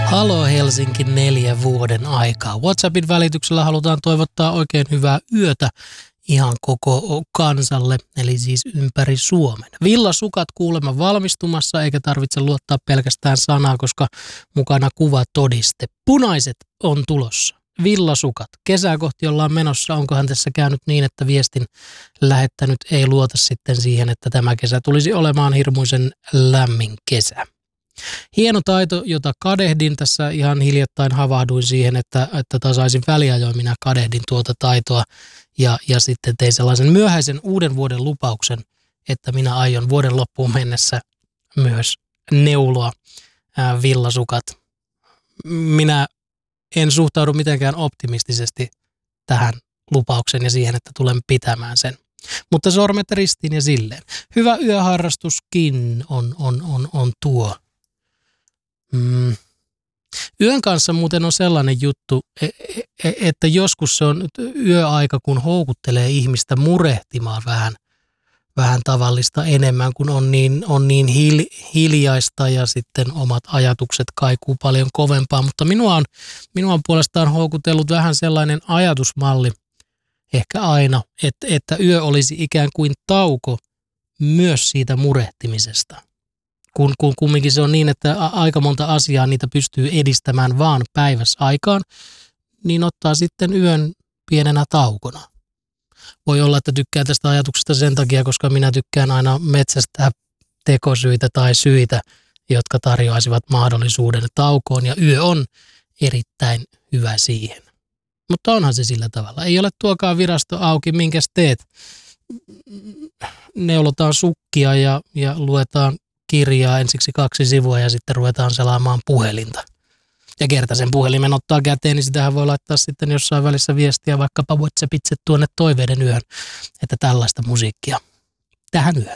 Halo Helsinki 4 vuoden aikaa. WhatsAppin välityksellä halutaan toivottaa oikein hyvää yötä ihan koko kansalle, eli siis ympäri Suomen. Villasukat kuulemma valmistumassa, eikä tarvitse luottaa pelkästään sanaa, koska mukana kuvatodiste. Punaiset on tulossa. Villasukat. Kesää kohti ollaan menossa. Onkohan tässä käynyt niin, että viestin lähettänyt ei luota sitten siihen, että tämä kesä tulisi olemaan hirmuisen lämmin kesä. Hieno taito, jota kadehdin. Tässä ihan hiljattain havahduin siihen, että tasaisin väliajoin minä kadehdin tuota taitoa ja sitten tein sellaisen myöhäisen uuden vuoden lupauksen, että minä aion vuoden loppuun mennessä myös neuloa villasukat. Minä en suhtaudu mitenkään optimistisesti tähän lupaukseen ja siihen, että tulen pitämään sen. Mutta sormet ristiin ja silleen. Hyvä yöharrastuskin on tuo. Yön kanssa muuten on sellainen juttu, että joskus se on yöaika, kun houkuttelee ihmistä murehtimaan vähän tavallista enemmän, kun on niin hiljaista ja sitten omat ajatukset kaikuu paljon kovempaa. Mutta minua on puolestaan houkutellut vähän sellainen ajatusmalli, ehkä aina, että yö olisi ikään kuin tauko myös siitä murehtimisesta. Kun kumminkin se on niin, että aika monta asiaa niitä pystyy edistämään vaan päivässä aikaan, niin ottaa sitten yön pienenä taukona. Voi olla, että tykkään tästä ajatuksesta sen takia, koska minä tykkään aina metsästää tekosyitä tai syitä, jotka tarjoaisivat mahdollisuuden taukoon, ja yö on erittäin hyvä siihen. Mutta onhan se sillä tavalla. Ei ole tuokaan virasto auki, minkäs teet. Neulotaan sukkia ja luetaan kirjaa ensiksi 2 sivua ja sitten ruvetaan selaamaan puhelinta. Ja kerta sen puhelimen ottaa käteen, niin sitähän voi laittaa sitten jossain välissä viestiä vaikkapa WhatsAppitse tuonne toiveiden yöhön, että tällaista musiikkia tähän yöhön.